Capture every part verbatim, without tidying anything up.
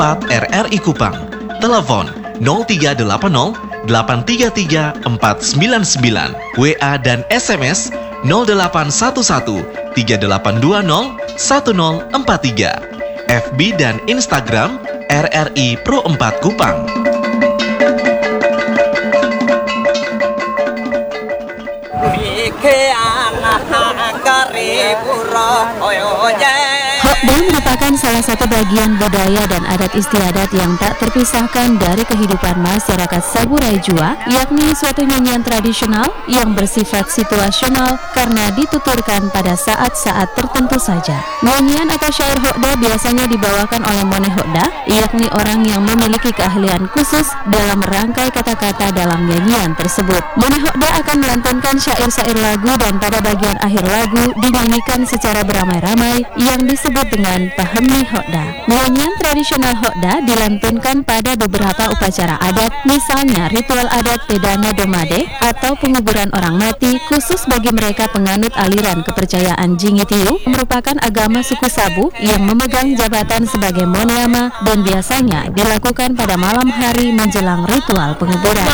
empat R R I Kupang. Telepon nol tiga delapan nol delapan tiga tiga empat sembilan sembilan. W A dan S M S nol delapan satu satu tiga delapan dua nol satu nol empat tiga. F B dan Instagram R R I Pro empat Kupang. Hokda merupakan salah satu bagian budaya dan adat istiadat yang tak terpisahkan dari kehidupan masyarakat Saburai Jua, yakni suatu nyanyian tradisional yang bersifat situasional karena dituturkan pada saat-saat tertentu saja. Nyanyian atau syair Hokda biasanya dibawakan oleh Mone Hokda, yakni orang yang memiliki keahlian khusus dalam merangkai kata-kata dalam nyanyian tersebut. Mone Hokda akan melantunkan syair-syair lagu dan pada bagian akhir lagu dinyanyikan secara beramai-ramai yang disebut dengan Pahemi Hokda. Nyanyian tradisional Hokda dilantunkan pada beberapa upacara adat, misalnya ritual adat Pedana Domade atau penguburan orang mati khusus bagi mereka penganut aliran kepercayaan Jingitiu, merupakan agama suku Sabu yang memegang jabatan sebagai Monyama dan biasanya dilakukan pada malam hari menjelang ritual penguburan.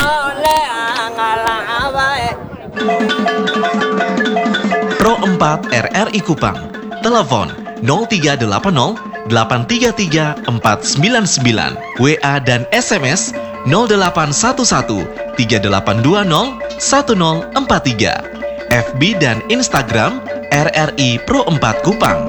Pro empat R R I Kupang. Telepon nol tiga delapan nol delapan tiga tiga empat sembilan sembilan. W A dan S M S nol delapan satu satu tiga delapan dua nol satu nol empat tiga. F B dan Instagram R R I Pro empat Kupang.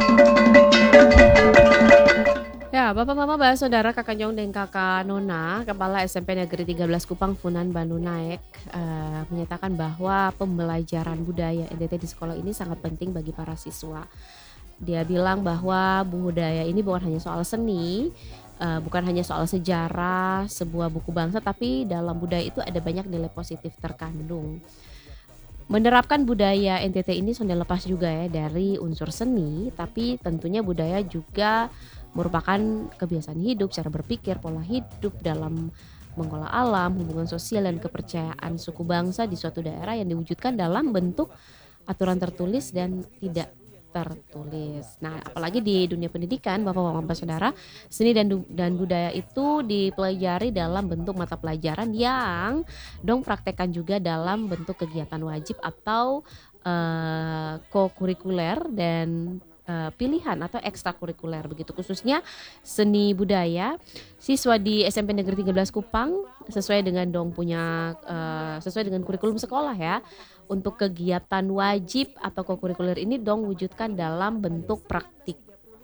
Ya, Bapak Mama Mbak Saudara, Kakak Nyong dan Kakak Nona, Kepala S M P Negeri tiga belas Kupang Funan Banu Naek uh, menyatakan bahwa pembelajaran budaya N T T di sekolah ini sangat penting bagi para siswa. Dia bilang bahwa budaya ini bukan hanya soal seni, uh, bukan hanya soal sejarah, sebuah buku bangsa, tapi dalam budaya itu ada banyak nilai positif terkandung. Menerapkan budaya N T T ini sudah lepas juga ya dari unsur seni, tapi tentunya budaya juga merupakan kebiasaan hidup, cara berpikir, pola hidup dalam mengolah alam, hubungan sosial dan kepercayaan suku bangsa di suatu daerah yang diwujudkan dalam bentuk aturan tertulis dan tidak tertulis. Nah, apalagi di dunia pendidikan, Bapak-Bapak Saudara, seni dan dan budaya itu dipelajari dalam bentuk mata pelajaran yang dong praktekkan juga dalam bentuk kegiatan wajib atau uh, co-kurikuler dan uh, pilihan atau ekstrakurikuler begitu, khususnya seni budaya. Siswa di S M P Negeri tiga belas Kupang sesuai dengan dong punya uh, sesuai dengan kurikulum sekolah ya. Untuk kegiatan wajib atau kokurikuler ini dong wujudkan dalam bentuk praktik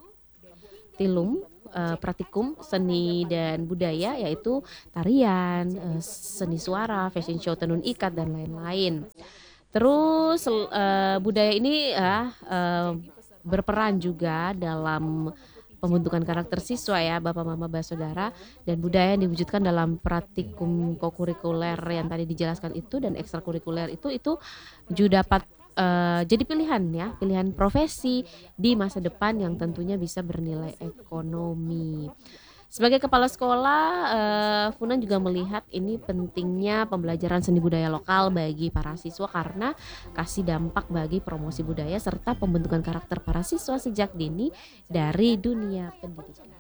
tilum, uh, praktikum seni dan budaya, yaitu tarian, uh, seni suara, fashion show tenun ikat dan lain-lain. Terus uh, budaya ini uh, uh, berperan juga dalam pembentukan karakter siswa ya Bapak Mama Mbak Saudara, dan budaya yang diwujudkan dalam praktikum kokurikuler yang tadi dijelaskan itu dan ekstrakurikuler itu itu juga dapat uh, jadi pilihan ya, pilihan profesi di masa depan yang tentunya bisa bernilai ekonomi. Sebagai kepala sekolah, uh, Funan juga melihat ini pentingnya pembelajaran seni budaya lokal bagi para siswa karena kasih dampak bagi promosi budaya serta pembentukan karakter para siswa sejak dini dari dunia pendidikan.